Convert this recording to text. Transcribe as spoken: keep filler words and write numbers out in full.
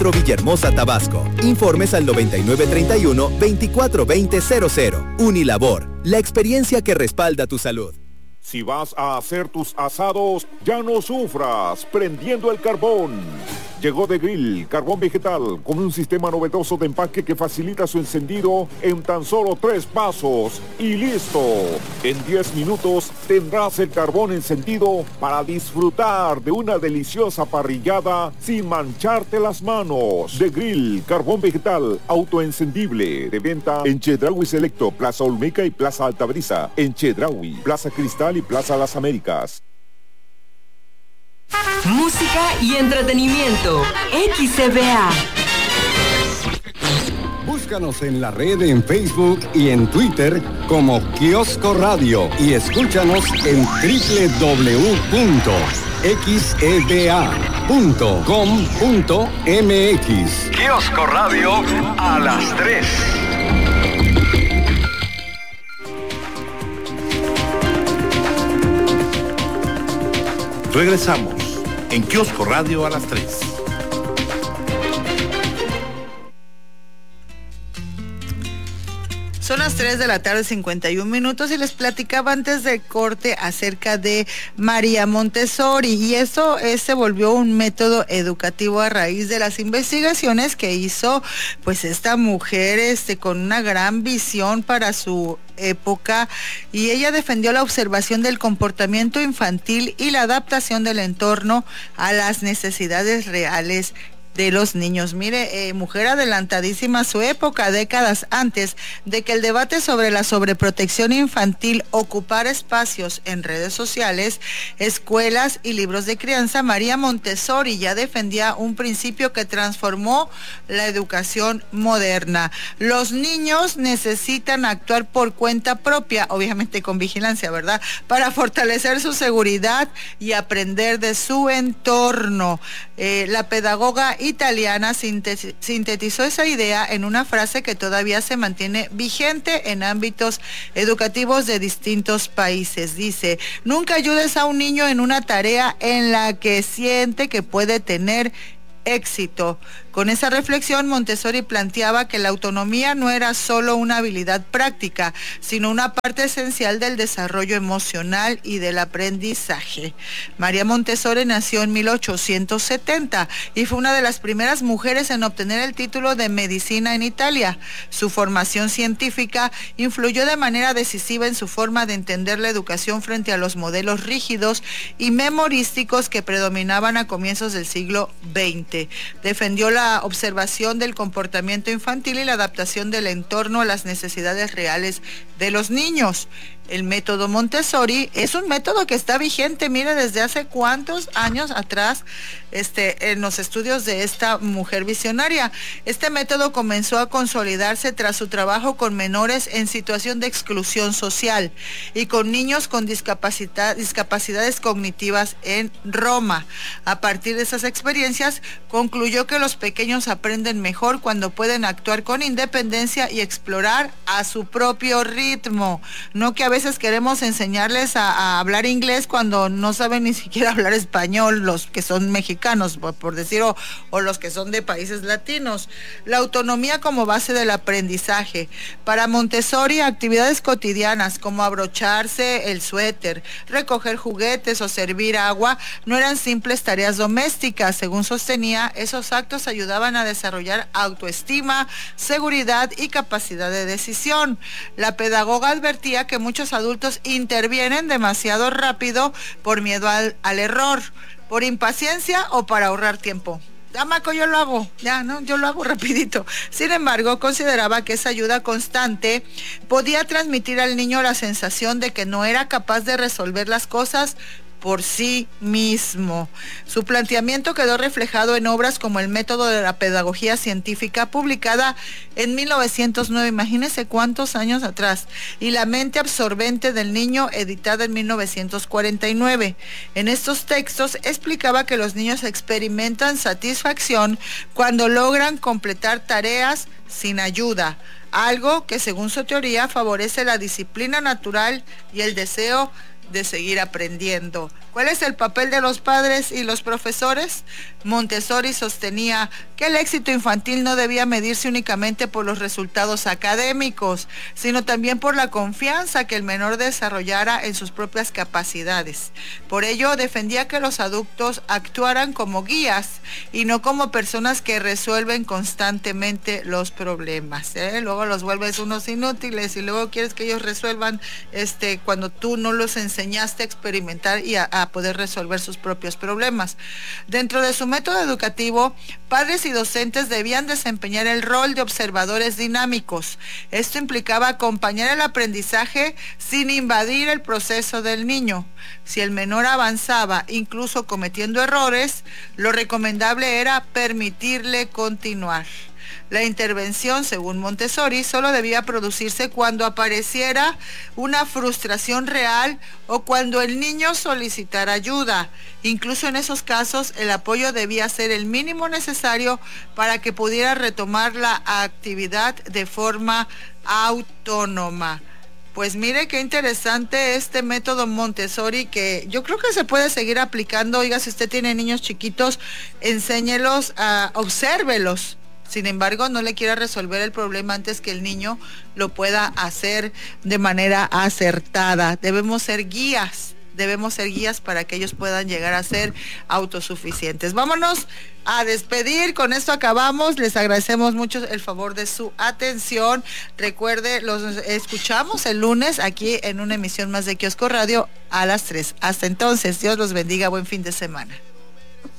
Villahermosa, Tabasco. Informes al noventa y nueve treinta y uno, veinticuatro veinte cero cero. Unilabor, la experiencia que respalda tu salud. Si vas a hacer tus asados, ya no sufras prendiendo el carbón. Llegó The Grill, carbón vegetal, con un sistema novedoso de empaque que facilita su encendido en tan solo tres pasos. Y listo. En diez minutos tendrás el carbón encendido para disfrutar de una deliciosa parrillada sin mancharte las manos. The Grill, carbón vegetal, autoencendible. De venta en Chedraui Selecto, Plaza Olmeca y Plaza Altabrisa. En Chedraui, Plaza Cristal y Plaza Las Américas. Música y entretenimiento. X C B A. Búscanos en la red en Facebook y en Twitter como Kiosco Radio y escúchanos en doble u doble u doble u punto x e b a punto com punto m x. Kiosco Radio a las tres. Regresamos en Kiosco Radio a las tres. Son las tres de la tarde, cincuenta y un minutos, y les platicaba antes del corte acerca de María Montessori, y eso eh, se volvió un método educativo a raíz de las investigaciones que hizo pues esta mujer este, con una gran visión para su época, y ella defendió la observación del comportamiento infantil y la adaptación del entorno a las necesidades reales de los niños. Mire, eh, mujer adelantadísima a su época, décadas antes de que el debate sobre la sobreprotección infantil ocupara espacios en redes sociales, escuelas y libros de crianza. María Montessori ya defendía un principio que transformó la educación moderna. Los niños necesitan actuar por cuenta propia, obviamente con vigilancia, ¿verdad?, para fortalecer su seguridad y aprender de su entorno. Eh, la pedagoga italiana sintetizó esa idea en una frase que todavía se mantiene vigente en ámbitos educativos de distintos países. Dice: nunca ayudes a un niño en una tarea en la que siente que puede tener éxito. Con esa reflexión, Montessori planteaba que la autonomía no era solo una habilidad práctica, sino una parte esencial del desarrollo emocional y del aprendizaje. María Montessori nació en mil ochocientos setenta y fue una de las primeras mujeres en obtener el título de medicina en Italia. Su formación científica influyó de manera decisiva en su forma de entender la educación frente a los modelos rígidos y memorísticos que predominaban a comienzos del siglo veinte. Defendió la la observación del comportamiento infantil y la adaptación del entorno a las necesidades reales de los niños. El método Montessori es un método que está vigente, mire, desde hace cuántos años atrás, este, en los estudios de esta mujer visionaria. Este método comenzó a consolidarse tras su trabajo con menores en situación de exclusión social y con niños con discapacidad, discapacidades cognitivas en Roma. A partir de esas experiencias, concluyó que los pequeños aprenden mejor cuando pueden actuar con independencia y explorar a su propio ritmo. No que a veces queremos enseñarles a, a hablar inglés cuando no saben ni siquiera hablar español, los que son mexicanos, por, por decir, o, o los que son de países latinos. La autonomía como base del aprendizaje. Para Montessori, actividades cotidianas como abrocharse el suéter, recoger juguetes o servir agua no eran simples tareas domésticas. Según sostenía, esos actos ayudaban a desarrollar autoestima, seguridad y capacidad de decisión. La pedagoga advertía que muchos adultos intervienen demasiado rápido por miedo al, al error, por impaciencia o para ahorrar tiempo. Ya, Maco, yo lo hago, ya, ¿no? Yo lo hago rapidito. Sin embargo, consideraba que esa ayuda constante podía transmitir al niño la sensación de que no era capaz de resolver las cosas por sí mismo. Su planteamiento quedó reflejado en obras como El método de la pedagogía científica, publicada en mil novecientos nueve, imagínense cuántos años atrás, y La mente absorbente del niño, editada en mil novecientos cuarenta y nueve. En estos textos explicaba que los niños experimentan satisfacción cuando logran completar tareas sin ayuda, algo que según su teoría favorece la disciplina natural y el deseo de seguir aprendiendo. ¿Cuál es el papel de los padres y los profesores? Montessori sostenía que el éxito infantil no debía medirse únicamente por los resultados académicos, sino también por la confianza que el menor desarrollara en sus propias capacidades. Por ello, defendía que los adultos actuaran como guías y no como personas que resuelven constantemente los problemas, ¿eh? Luego los vuelves unos inútiles y luego quieres que ellos resuelvan este, cuando tú no los enseñaste a experimentar y a, a poder resolver sus propios problemas. Dentro de su método educativo, padres y docentes debían desempeñar el rol de observadores dinámicos. Esto implicaba acompañar el aprendizaje sin invadir el proceso del niño. Si el menor avanzaba, incluso cometiendo errores, lo recomendable era permitirle continuar. La intervención, según Montessori, solo debía producirse cuando apareciera una frustración real o cuando el niño solicitara ayuda. Incluso en esos casos, el apoyo debía ser el mínimo necesario para que pudiera retomar la actividad de forma autónoma. Pues mire qué interesante este método Montessori, que yo creo que se puede seguir aplicando. Oiga, si usted tiene niños chiquitos, enséñelos, a, obsérvelos. Sin embargo, no le quiera resolver el problema antes que el niño lo pueda hacer de manera acertada. Debemos ser guías, debemos ser guías para que ellos puedan llegar a ser autosuficientes. Vámonos a despedir, con esto acabamos. Les agradecemos mucho el favor de su atención. Recuerde, los escuchamos el lunes aquí en una emisión más de Kiosco Radio a las tres. Hasta entonces, Dios los bendiga, buen fin de semana.